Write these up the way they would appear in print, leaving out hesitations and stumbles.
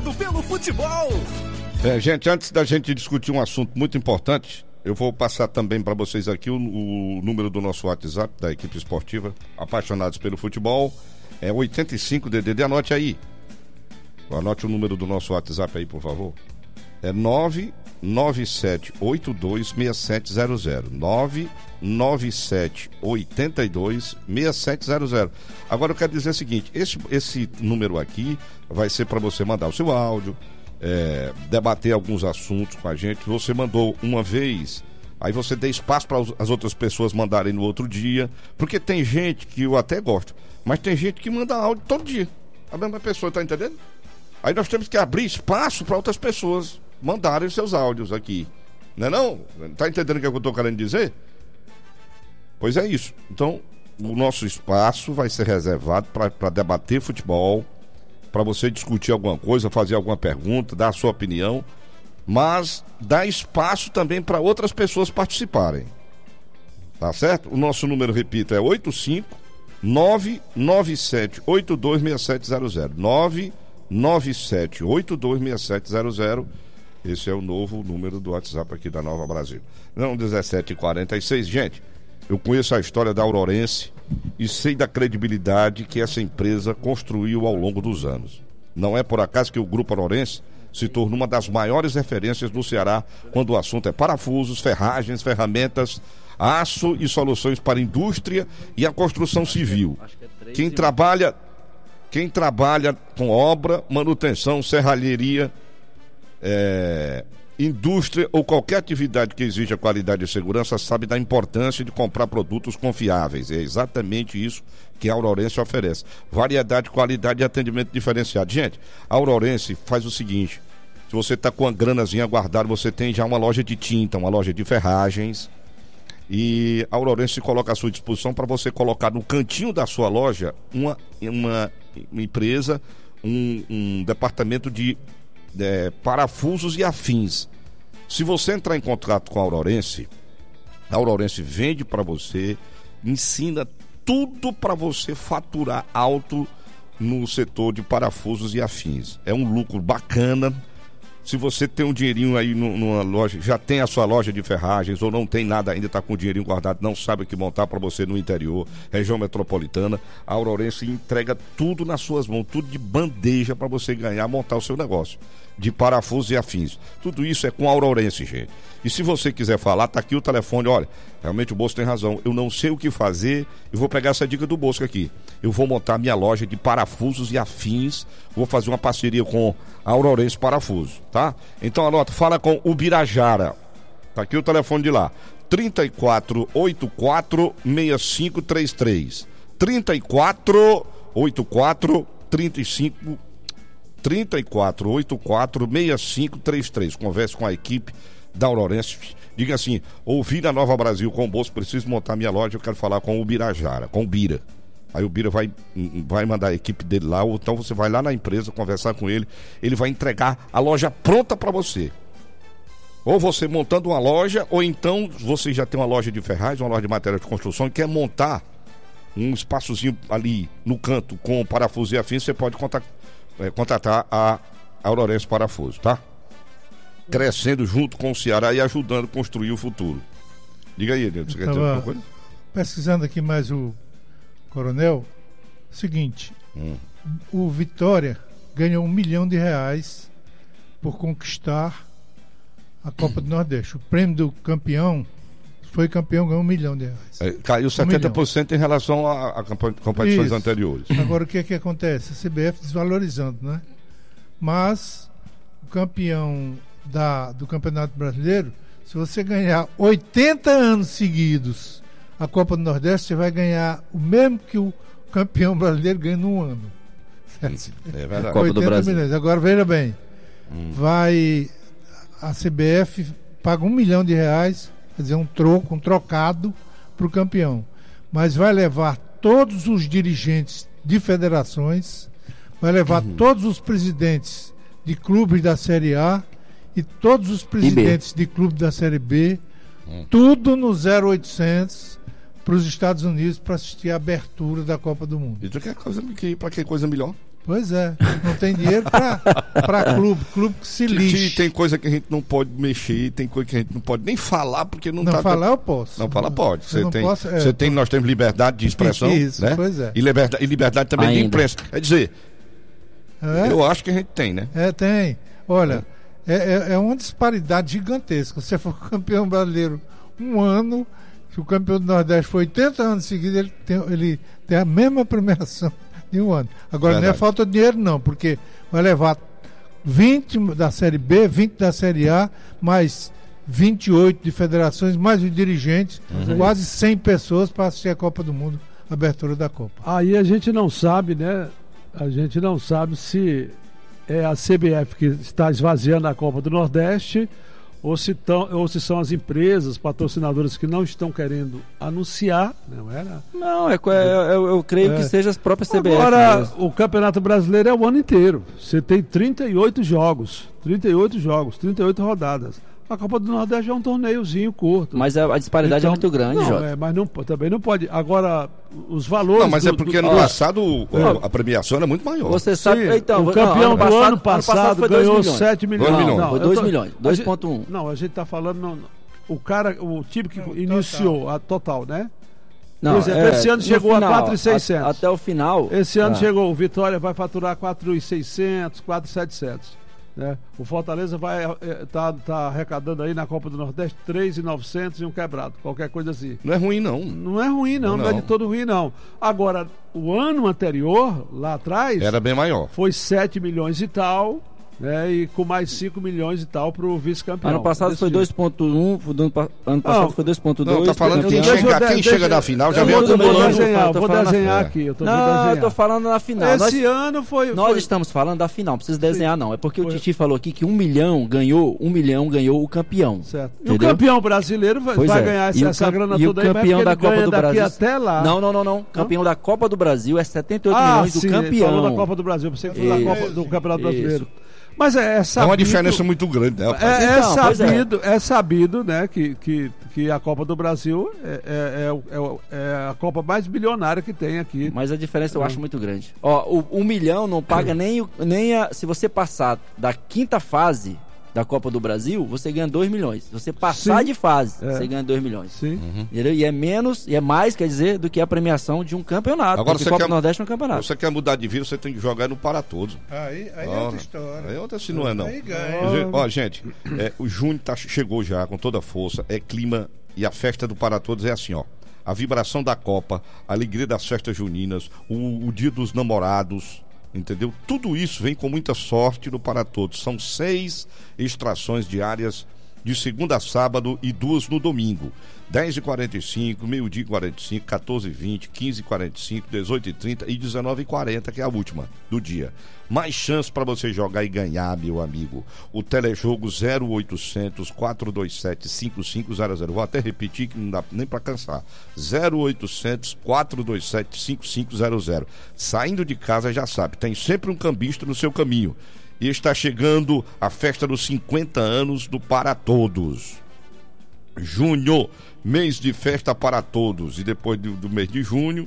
apaixonado pelo futebol. Gente, antes da gente discutir um assunto muito importante, eu vou passar também para vocês aqui o número do nosso WhatsApp da equipe esportiva Apaixonados pelo Futebol. É 85 DDD, anote aí. Anote o número do nosso WhatsApp aí, por favor. É 997826700. 997826700. Agora eu quero dizer o seguinte, esse número aqui vai ser para você mandar o seu áudio, debater alguns assuntos com a gente. Você mandou uma vez, aí você dê espaço para as outras pessoas mandarem no outro dia, porque tem gente que eu até gosto, mas tem gente que manda áudio todo dia. A mesma pessoa, tá entendendo? Aí nós temos que abrir espaço para outras pessoas mandarem seus áudios aqui. Não é não? Tá entendendo o que eu tô querendo dizer? Pois é isso. Então, o nosso espaço vai ser reservado para debater futebol, para você discutir alguma coisa, fazer alguma pergunta, dar a sua opinião, mas dá espaço também para outras pessoas participarem. Tá certo? O nosso número, repito, é 85997826700. 997826700. Esse é o novo número do WhatsApp aqui da Nova Brasil. Não, 17h46. Gente, eu conheço a história da Aurorense e sei da credibilidade que essa empresa construiu ao longo dos anos. Não é por acaso que o Grupo Aurorense se tornou uma das maiores referências do Ceará quando o assunto é parafusos, ferragens, ferramentas, aço e soluções para a indústria e a construção civil. Quem trabalha com obra, manutenção, serralheria, indústria ou qualquer atividade que exija qualidade e segurança sabe da importância de comprar produtos confiáveis. É exatamente isso que a Aurorense oferece. Variedade, qualidade e atendimento diferenciado. Gente, a Aurorense faz o seguinte: se você está com uma granazinha guardada, você tem já uma loja de tinta, uma loja de ferragens, e a Aurorense se coloca à sua disposição para você colocar no cantinho da sua loja uma empresa, um departamento de parafusos e afins. Se você entrar em contato com a Aurorense vende para você, ensina tudo para você faturar alto no setor de parafusos e afins. É um lucro bacana. Se você tem um dinheirinho aí numa loja, já tem a sua loja de ferragens ou não tem nada ainda, está com o dinheirinho guardado, não sabe o que montar para você no interior, região metropolitana, a Aurorense entrega tudo nas suas mãos, tudo de bandeja para você ganhar, montar o seu negócio de parafusos e afins. Tudo isso é com a Aurorense, gente. E se você quiser falar, tá aqui o telefone. Olha, realmente o Bosco tem razão, eu não sei o que fazer, eu vou pegar essa dica do Bosco aqui. Eu vou montar minha loja de parafusos e afins, vou fazer uma parceria com a Aurorense Parafuso, tá? Então anota, fala com o Birajara. Tá aqui o telefone de lá. 3484-6533. 3484-6533. Converse com a equipe da Aurorense. Diga assim: ouvi na Nova Brasil com o Bosco, preciso montar minha loja, eu quero falar com o Birajara, com o Bira. Aí o Bira vai mandar a equipe dele lá, ou então você vai lá na empresa conversar com ele, ele vai entregar a loja pronta para você. Ou você montando uma loja, ou então você já tem uma loja de ferragens, uma loja de material de construção e quer montar um espaçozinho ali no canto com parafuso e afins, você pode contratar a Aurorense Parafuso, tá? Crescendo junto com o Ceará e ajudando a construir o futuro. Diga aí, Edilson, você quer dizer alguma coisa? Pesquisando aqui mais o Coronel, seguinte, o Vitória ganhou R$1 milhão por conquistar a Copa do Nordeste. O prêmio do campeão, foi campeão, ganhou R$1 milhão. Caiu 70% em relação a competições anteriores. Agora o que é que acontece? A CBF desvalorizando, né? Mas o campeão do Campeonato Brasileiro, se você ganhar 80 anos seguidos a Copa do Nordeste, você vai ganhar o mesmo que o campeão brasileiro ganha num ano. Certo? É verdade. Copa do Brasil. Milhões. Agora veja bem, a CBF paga R$1 milhão, quer dizer, um trocado para o campeão, mas vai levar todos os dirigentes de federações, vai levar todos os presidentes de clubes da Série A e todos os presidentes de clubes da Série B, tudo no 0800 para os Estados Unidos para assistir a abertura da Copa do Mundo. E tu quer coisa melhor? Pois é, não tem dinheiro para clube que se lixe. Tem coisa que a gente não pode mexer, tem coisa que a gente não pode nem falar, porque não Não tá... falar eu posso. Não falar pode. Nós temos liberdade de expressão, isso, né? Pois é. E liberdade também de imprensa. Quer dizer, eu acho que a gente tem, né? Tem. Olha, é uma disparidade gigantesca. Você for campeão brasileiro um ano, se o campeão do Nordeste foi 80 anos seguidos, ele tem a mesma premiação de um ano. Agora, não é falta de dinheiro, não, porque vai levar 20 da Série B, 20 da Série A, mais 28 de federações, mais os dirigentes, quase 100 pessoas para assistir a Copa do Mundo, a abertura da Copa. Aí a gente não sabe, né? A gente não sabe se é a CBF que está esvaziando a Copa do Nordeste ou se são as empresas patrocinadoras que não estão querendo anunciar, não é? Não, eu creio que seja as próprias CBF. Agora, mesmo. o Campeonato Brasileiro é o ano inteiro. Você tem 38 jogos, 38 rodadas. A Copa do Nordeste é um torneiozinho curto. Mas a disparidade é muito grande, Jota. Mas também não pode. Agora, os valores... Não, mas é porque ano passado a premiação era muito maior. Você sabe... Sim, então, o campeão do ano passado ganhou 7 milhões. 2 milhões. Foi 2 milhões. 2,1. Não, a gente está falando... O time que iniciou a total, né? Não, por exemplo, esse ano chegou a 4.600. Até o final... Esse ano chegou, o Vitória vai faturar 4.600, 4.700. Né? O Fortaleza vai tá arrecadando aí na Copa do Nordeste 3.900 e um quebrado, qualquer coisa assim. Não é ruim, não. Não é ruim, não é de todo ruim, não. Agora, o ano anterior, lá atrás, era bem maior. Foi 7 milhões e tal, né? E com mais 5 milhões e tal pro vice-campeão. Ano passado foi 2,1, ano passado foi 2,2. Não, tá falando quem chega na final já vem acumulando. Vou desenhar aqui. Eu tô falando na final. Esse ano foi... Nós estamos falando da final, não precisa desenhar não. É porque o Titi falou aqui que 1 milhão ganhou o campeão. Certo. E o campeão brasileiro vai ganhar essa grana toda aí, e o campeão da Copa do Brasil até lá. Não. Campeão da Copa do Brasil é 78 milhões do campeão. Falou da Copa do Brasil, você que falou da Copa do Campeonato Brasileiro. Mas é sabido, uma diferença muito grande, né? É sabido, né, que a Copa do Brasil é a Copa mais bilionária que tem aqui. Mas a diferença eu acho muito grande. Ó, o 1 milhão não paga se você passar da quinta fase da Copa do Brasil, você ganha 2 milhões. Se você passar de fase, você ganha 2 milhões. Sim. Entendeu? E é menos, e é mais, quer dizer, do que a premiação de um campeonato. Agora você Copa do Nordeste é um campeonato. Você quer mudar de vida, você tem que jogar no para todos. Aí é outra história. Aí outra se não é, não. Aí ganha. Ó, gente, o junho chegou já com toda a força, é clima, e a festa do para todos é assim, ó. A vibração da Copa, a alegria das festas juninas, o dia dos namorados, entendeu? Tudo isso vem com muita sorte no Para Todos. São 6 extrações diárias de segunda a sábado e 2 no domingo. 10h45, meio-dia e 45, 14h20, 15h45, 18h30 e 19h40, que é a última do dia. Mais chance para você jogar e ganhar, meu amigo. O telejogo 0800 427 5500. Vou até repetir que não dá nem para cansar. 0800 427 5500. Saindo de casa já sabe, tem sempre um cambista no seu caminho. E está chegando a festa dos 50 anos do Para Todos. Junho, mês de festa para todos. E depois do mês de junho,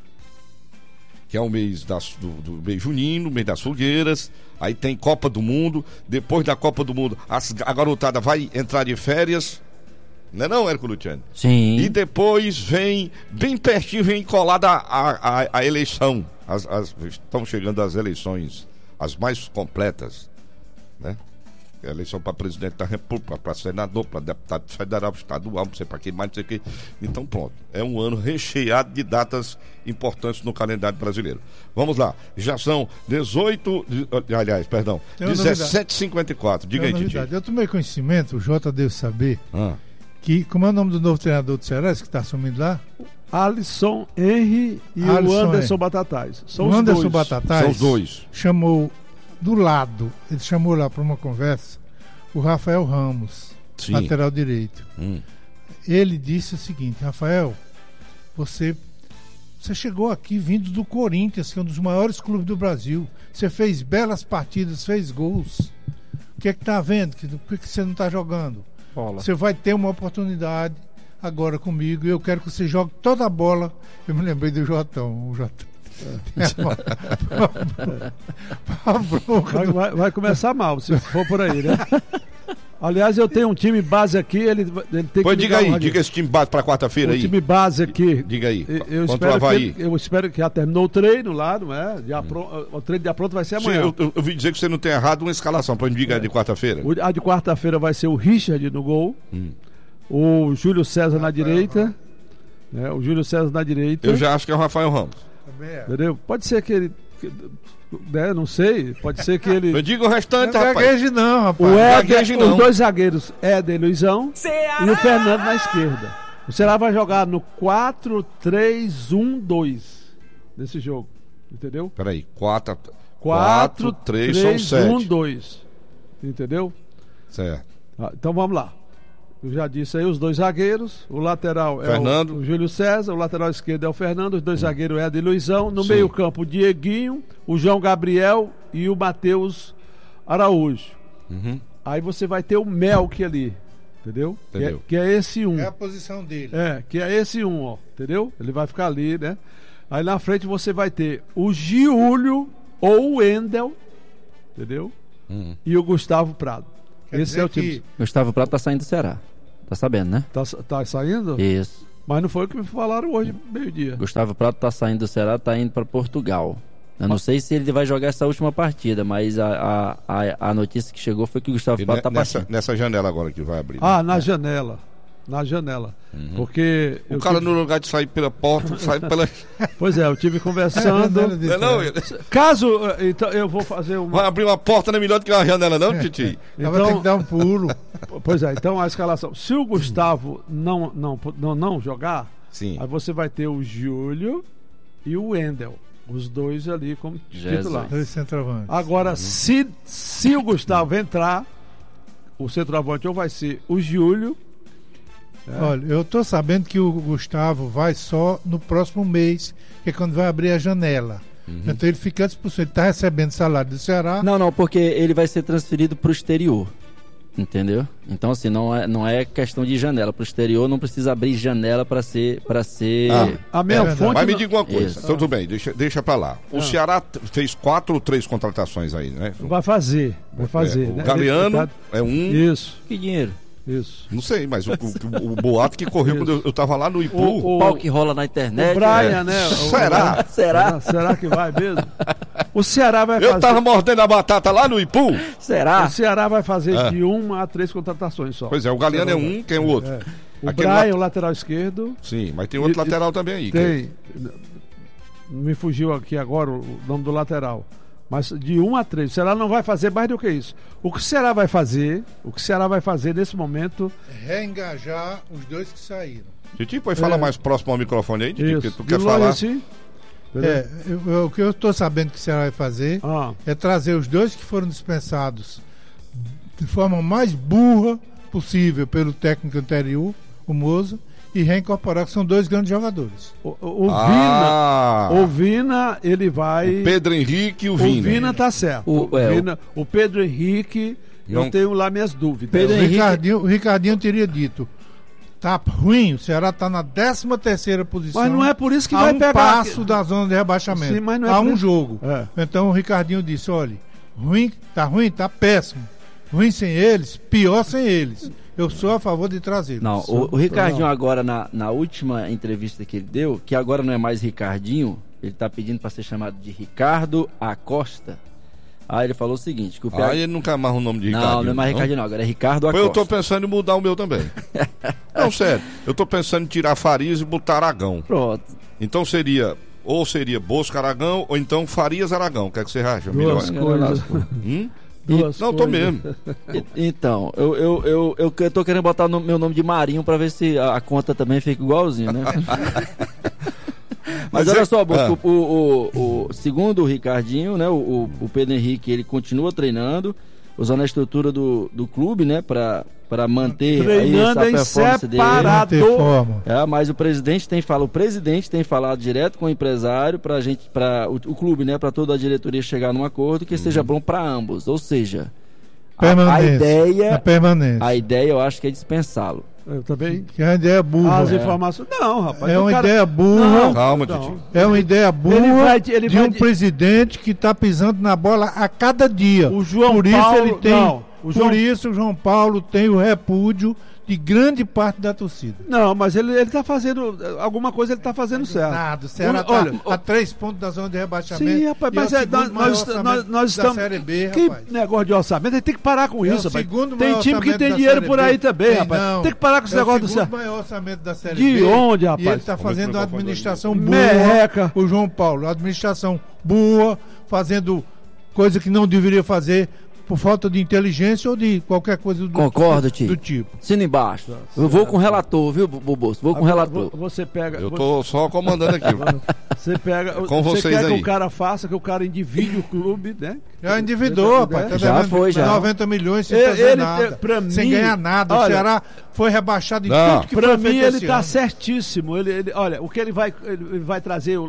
que é o mês do mês junino, mês das fogueiras, aí tem Copa do Mundo. Depois da Copa do Mundo, a garotada vai entrar de férias, não é não, Érico Luciano? Sim. E depois vem, bem pertinho, vem colada a eleição. Estão chegando as eleições, as mais completas, né? Eleição para presidente da República, para senador, para deputado federal, estadual, não sei para quem mais, não sei o que. Então pronto, é um ano recheado de datas importantes no calendário brasileiro. Vamos lá, já são 17h54. Diga aí, Titi. Eu tomei conhecimento, o Jota deve saber, que, como é o nome do novo treinador do Ceará, que está assumindo lá? Alisson Henry e o Anderson Batatais. O Anderson Batatais são os dois. Chamou do lado, ele chamou lá para uma conversa o Rafael Ramos, sim, lateral direito. Ele disse o seguinte: Rafael, você chegou aqui vindo do Corinthians, que é um dos maiores clubes do Brasil. Você fez belas partidas, fez gols. O que é que tá vendo? Por que você não está jogando? Bola. Você vai ter uma oportunidade agora comigo e eu quero que você jogue toda a bola. Eu me lembrei do Jotão. Vai começar mal, se for por aí, né? Aliás, eu tenho um time base aqui, ele tem Pois que diga aí, diga esse time base para quarta-feira aí. O time base aqui. Diga aí. Eu espero que já terminou o treino lá, não é? O treino de apronto vai ser amanhã. Sim, eu ouvi dizer que você não tem errado uma escalação, para diga de quarta-feira. A de quarta-feira vai ser o Richard no gol, o Júlio César na direita, né? O Júlio César na direita. Eu já acho que é o Rafael Ramos. Entendeu? Pode ser que ele... não sei, pode ser que ele... Eu digo o restante, não rapaz. Não, rapaz. Os dois zagueiros, Éder e Luizão, Ceará! E o Fernando na esquerda. O Ceará vai jogar no 4-3-1-2 nesse jogo, entendeu? Peraí, 4-3 são 7. 1-2, entendeu? Certo. Então vamos lá. Eu já disse aí os dois zagueiros, o lateral Fernando. é o Júlio César, o lateral esquerdo é o Fernando, os dois zagueiros é Éder e Luizão, no meio campo o Dieguinho, o João Gabriel e o Matheus Araújo. Aí você vai ter o Melk ali, entendeu? Que é esse um. É a posição dele. Que é esse um, ó, entendeu? Ele vai ficar ali, né? Aí na frente você vai ter o Giúlio ou o Wendel, entendeu? E o Gustavo Prado. Esse é o time. Gustavo Prado tá saindo do Ceará. Tá sabendo, né? Tá saindo? Isso. Mas não foi o que me falaram hoje, meio-dia. Gustavo Prado tá saindo do Ceará, tá indo para Portugal. Eu não sei se ele vai jogar essa última partida, mas a notícia que chegou foi que o Gustavo Prado tá partindo. Nessa janela agora que vai abrir. Na janela. Na janela. Porque... O cara no lugar de sair pela porta, sai pela... Pois é, eu tive conversando... Caso... Então, eu vou fazer uma... Vai abrir uma porta, não é melhor do que uma janela não, Titi? Então vai ter que dar um pulo. Pois é, então a escalação. Se o Gustavo não jogar, aí você vai ter o Júlio e o Wendel. Os dois ali como titular. Dois centroavantes. Agora, se o Gustavo entrar, o centroavante ou vai ser o Júlio... Olha, eu tô sabendo que o Gustavo vai só no próximo mês, que é quando vai abrir a janela. Então ele fica à disposição, ele tá recebendo salário do Ceará. Não, porque ele vai ser transferido pro exterior. Entendeu? Então assim, não é questão de janela. Pro exterior não precisa abrir janela para ser... A minha fonte... Mas me diga uma coisa, então tudo bem, deixa pra lá. O Ceará fez 4 ou 3 contratações aí, né? Vai fazer. O né? Galeano é um... Isso. Que dinheiro? Isso. Não sei, mas o boato que correu quando eu tava lá no Ipu. O pau que rola na internet. O Brian, né? Será? Será que vai mesmo? O Ceará vai fazer... Eu tava mordendo a batata lá no Ipu. Será? O Ceará vai fazer de 1 a 3 contratações só. Pois é, o Galeano é um, quem é o outro? O Brian, o lateral esquerdo. Sim, mas tem outro lateral também aí. Tem. Me fugiu aqui agora o nome do lateral. Mas de 1 a 3, o Ceará não vai fazer mais do que isso. O que o Ceará vai fazer nesse momento... Reengajar os dois que saíram. Titi, pode falar mais próximo ao microfone aí, Titi, que tu quer longe, falar? Assim, o que eu estou sabendo que o Ceará vai fazer é trazer os dois que foram dispensados de forma mais burra possível pelo técnico anterior, o Moza, e reincorporar, que são 2 grandes jogadores. O Vina, ele vai... O Pedro Henrique e o Vina. O Vina tá certo. O Pedro Henrique, eu tenho lá minhas dúvidas. O Ricardinho teria dito, tá ruim, o Ceará tá na 13ª posição. Mas não é por isso que vai pegar... passo da zona de rebaixamento. Sim, mas não é há um jogo. Então o Ricardinho disse, olha, ruim, tá péssimo. Ruim sem eles, pior sem eles. Eu sou a favor de trazê-los. Não, o Ricardinho agora, na última entrevista que ele deu, que agora não é mais Ricardinho, ele tá pedindo para ser chamado de Ricardo Acosta. Aí ele falou o seguinte, que o ele nunca amarra o nome de Ricardinho. Não é mais Ricardinho não, agora é Ricardo Acosta. Eu tô pensando em mudar o meu também. Não, sério, eu tô pensando em tirar Farias e botar Aragão. Pronto. Então seria Bosco Aragão, ou então Farias Aragão, o que é que você acha? Duas coisas. Não, tô mesmo. Então, eu tô querendo botar meu nome de Marinho pra ver se a conta também fica igualzinho, né? Mas olha só, Bosco, segundo o Ricardinho, né, o Pedro Henrique, ele continua treinando, usando a estrutura do clube, né, para manter treinando aí essa performance dele. Mas o presidente tem falado direto com o empresário para o clube, né, para toda a diretoria chegar num acordo que seja bom para ambos, ou seja, a ideia eu acho que é dispensá-lo. Eu também. Que é uma ideia burra. As informações. Não, rapaz. É uma cara... ideia burra. Não, Calma, não. Titi. É uma ideia burra ele de vai um presidente que está pisando na bola a cada dia. O João Por isso Paulo, ele tem. não, Por isso o João Paulo tem o repúdio de grande parte da torcida. Não, mas ele está fazendo. Alguma coisa ele está fazendo certo. Nada. O Ceará Olha, está a 3 pontos da zona de rebaixamento. Sim, rapaz, mas nós estamos. da Série B, que rapaz. negócio de orçamento? A gente tem que parar com É isso, o rapaz. segundo Tem maior time que orçamento tem da dinheiro Série por B. aí também, Tem, rapaz. não. Tem que parar com esse negócio do É o Ceará. segundo maior orçamento da Série De B. onde, E rapaz? ele está fazendo a administração boa. Merreca. O João Paulo, a administração boa, fazendo coisa que não deveria fazer por falta de inteligência ou de qualquer coisa Concordo, do tipo. Assina embaixo. Eu vou com o relator, viu, Bobosso? Vou com o relator. Você pega. Eu tô só comandando aqui. Você pega. Com você vocês quer aí. que o cara faça, que o cara endivide o clube, né? Já endividou, rapaz. Tá Já devendo foi, já. 90 milhões sem fazer nada. pra mim, sem ganhar nada. olha, O Ceará foi rebaixado em Não. tudo que Pra foi mim feito ele esse tá ano. certíssimo. Olha, o que ele vai trazer,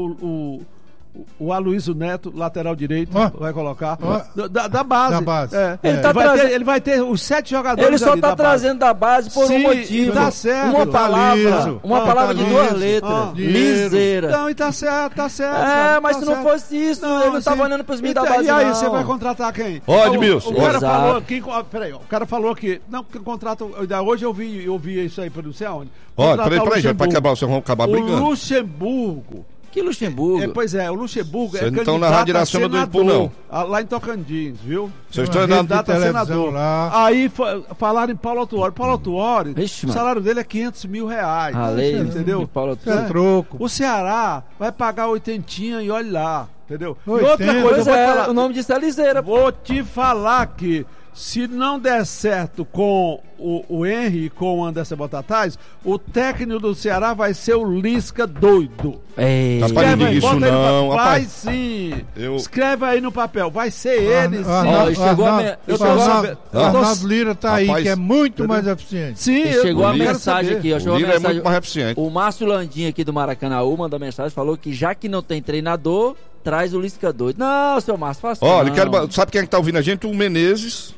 o Aloysio Neto, lateral direito, Ó. vai colocar. Ó. Da base. Da base. É. Ele tá trazendo- Ele vai ter os 7 jogadores. Ele só ali tá da base. trazendo da base por Sim, um motivo. tá certo. Uma Tá palavra. liso. Uma Tá palavra de liso. 2 letras. Dinheiro. Liseira. Não, e tá certo, tá certo. É, cara, mas tá se não certo. fosse isso, ele não tava sim. olhando pros meninos da Então, base, E aí, não. você vai contratar quem? Ó, Edmilson, O cara Exato. falou. Peraí, o cara falou que. Não, que contrata. Hoje eu vi isso aí, por não sei aonde. Ó, Contratar peraí, o gente, pra Luxemburgo. quebrar, vocês vão acabar O brigando. Luxemburgo. Que Luxemburgo. Pois é, o Luxemburgo Vocês é não estão candidato na a Rádio Iracema do Ipu, senador, não. lá em Tocantins, viu? Vocês Tem uma estão na rede de Candidato a televisão senador. lá. Aí falaram em Paulo Autuori. Paulo Autuori, Vixe, o mano. salário dele é R$500 mil. A lei, entendeu? de Paulo É Autuori. troco. O Ceará vai pagar 80 e olha lá, entendeu? E 80. outra coisa, eu Pois vou é, falar. o nome disso é liseira. Vou te falar que se não der certo com o Henry e com o Anderson Batatais, o técnico do Ceará vai ser o Lisca doido. É. Rapaz, Escreve não diga aí, isso bota aí no não, papel. Vai rapaz. sim. Eu- Escreve aí no papel. Vai ser ele sim. Ó, e chegou a me- eu tô sabendo- eu tô- Arnaldo Lira tá aí, Rapaz, que é muito entendeu? mais eficiente. Sim, E chegou eu a quero mensagem saber. aqui, ó. Chegou O a Lira é mensagem. muito mais eficiente. O Márcio Landim aqui do Maracanãú mandou mensagem, falou que já que não tem treinador, traz o Lisca doido. Não, seu Márcio, faça Olha, não. sabe quem é que tá ouvindo a gente? O Menezes.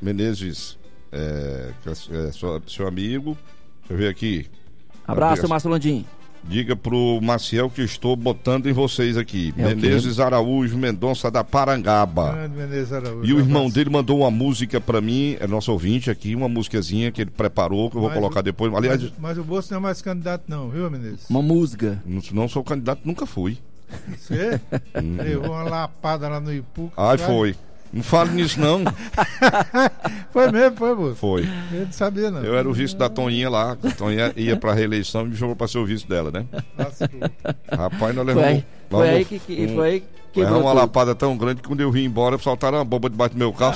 Que é seu amigo. Deixa eu ver aqui. Abraço, seu Márcio Landim. Diga pro Maciel que estou botando em vocês aqui. É o quê? Menezes Araújo Mendonça da Parangaba. Grande Menezes Araújo. E o irmão Abraço. dele mandou uma música pra mim, é nosso ouvinte aqui, uma musicazinha que ele preparou, que eu vou Mas colocar depois. Aliás, Mas o Bolso não é mais candidato não, viu, Menezes? Uma musga. não sou candidato, nunca fui. Você levou uma lapada lá no Ipu. Ai, sabe? foi. Não fale nisso, não. Foi mesmo, foi, Bolso. Foi. Eu não sabia, não. Eu era o vice da Toninha lá. A Toninha ia pra reeleição e me chamou pra ser o vice dela, né? Rapaz, nós levamos. Foi aí que levamos quebrou uma tudo. lapada tão grande que quando eu vim embora, soltaram uma bomba debaixo do meu carro.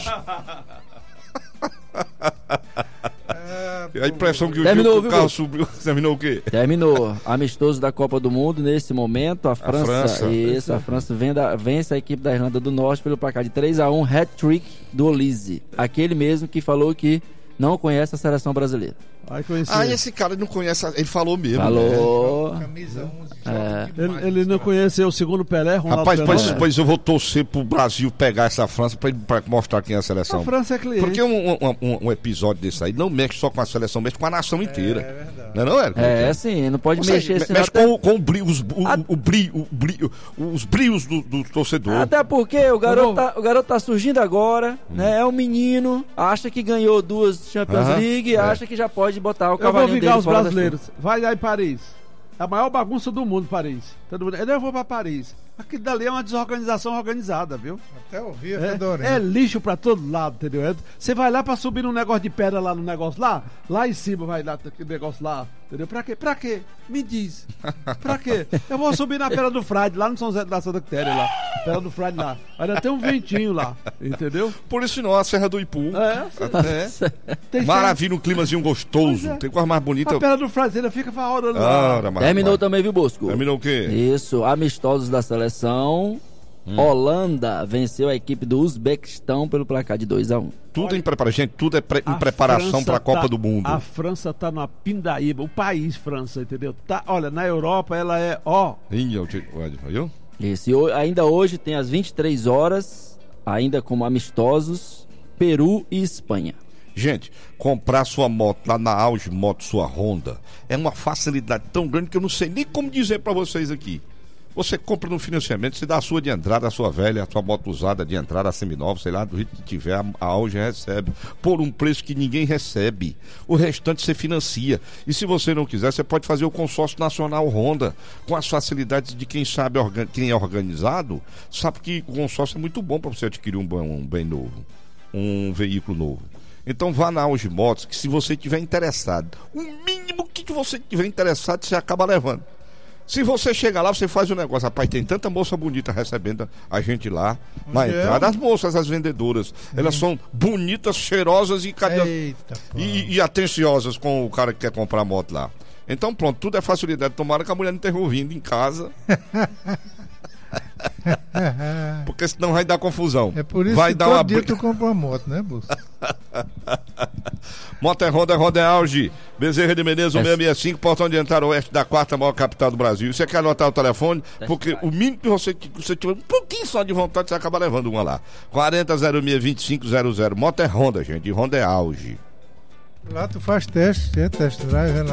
A impressão que o Terminou, dia que viu, o carro Bolso? subiu. Terminou o quê? Terminou. Amistoso da Copa do Mundo. Nesse momento, a França. Isso, a França vence a equipe da Irlanda do Norte pelo placar de 3-1, hat-trick do Olise. Aquele mesmo que falou que não conhece a seleção brasileira. Aí conheci. Esse cara não conhece. Ele falou mesmo. Falou. Camisa 11. É. Ele não conheceu o segundo Pelé, Ronaldo Rapaz, Fenômeno. pois eu vou torcer pro Brasil pegar essa França pra mostrar quem é a seleção. A França é cliente. Porque um episódio desse aí não mexe só com a seleção, mexe com a nação inteira. É verdade. Não é não, Érico? É, sim, não pode Ou seja, mexer senão mexe até- com o brilho, os brilhos do torcedor. Até porque o garoto tá surgindo agora, né? É um menino, acha que ganhou 2 Champions Aham, League, é. acha que já pode botar o Eu vou cavalinho vingar dele os fora da brasileiros. Vai lá em Paris. É a maior bagunça do mundo, Paris. Todo mundo... Eu vou pra Paris. Aquilo dali é uma desorganização organizada, viu? Até ouvi a Fedorenta. É lixo pra todo lado, entendeu? Você vai lá pra subir num negócio de pedra lá no negócio lá em cima vai lá, aquele negócio lá, entendeu? Pra quê? Pra quê? Me diz. Pra quê? Eu vou subir na Pedra do Frade, lá no São José da Santa Quitéria, lá. Pedra do Frade lá. Ainda tem um ventinho lá, entendeu? Por isso não, a Serra do Ipu. Tem Maravilha, um climazinho gostoso. Pois é. Tem coisa mais bonita. A Pedra do Frade, ele fica orando lá. Ora, mas- Terminou mas- também, viu, Bosco? Terminou o quê? Isso, amistosos da seleção. Holanda venceu a equipe do Uzbequistão pelo placar de 2-1. Tudo em preparação, gente, tudo é em A preparação França pra Copa tá- do Mundo. A França tá numa pindaíba, o país França, entendeu? Tá, olha, na Europa ela é, Viu? Isso, e ainda hoje tem às 23 horas, ainda como amistosos, Peru e Espanha. Gente, comprar sua moto lá na Auge Moto, sua Honda, é uma facilidade tão grande que eu não sei nem como dizer para vocês aqui. Você compra no financiamento, você dá a sua de entrada, a sua velha, a sua moto usada de entrada, a seminova, sei lá, do jeito que tiver, a Auge recebe, por um preço que ninguém recebe. O restante você financia. E se você não quiser, você pode fazer o consórcio nacional Honda, com as facilidades de quem sabe, quem é organizado, sabe que o consórcio é muito bom para você adquirir um bem novo, um veículo novo. Então vá na Auge Motos, que se você estiver interessado, o mínimo que você estiver interessado, você acaba levando. Se você chega lá, você faz o negócio. Rapaz, tem tanta moça bonita recebendo a gente lá na entrada. As moças, as vendedoras, elas são bonitas, cheirosas e atenciosas com o cara que quer comprar a moto lá. Então pronto, tudo é facilidade. Tomara que a mulher não esteja ouvindo em casa. Porque senão vai dar confusão. É por isso vai que dar todo dia tu compra uma moto, né, Bolsa? Moto é Honda, Honda é Auge. Bezerra de Menezes, 665, portão de entrada oeste da quarta maior capital do Brasil. Você quer anotar o telefone? Porque o mínimo que você tiver um pouquinho só de vontade, você acaba levando uma lá. 4006-2500. Moto é Honda, gente. E Honda é Auge. Lá tu faz teste drive,